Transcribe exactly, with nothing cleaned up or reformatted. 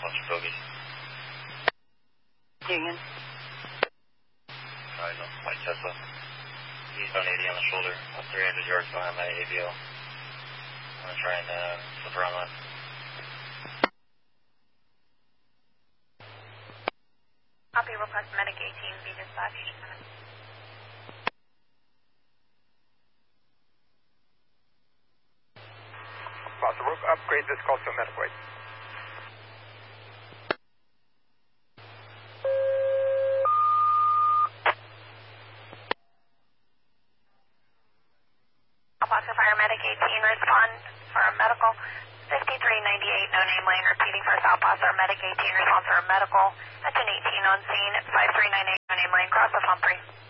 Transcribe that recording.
What's your bogey? Union. Alright, no, White Tesla. Eastbound eighty on the shoulder, about three hundred yards behind my A V O. I'm gonna try and uh, flip around left. Copy, request medic eighteen be dispatched. Possible, upgrade this call to a medic wait. Alpha Paramedic eighteen, respond for a medical. fifty-three ninety-eight, no name lane, repeating for South Plaza, Medic eighteen, response for a medical. Engine eighteen on scene, five three nine eight, no name lane, cross of Humphrey.